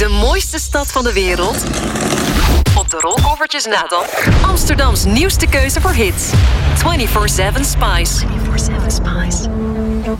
De mooiste stad van de wereld? Op de rolkoffertjes na dan Amsterdams nieuwste keuze voor hits. 24/7 Spice. 24/7 Spice.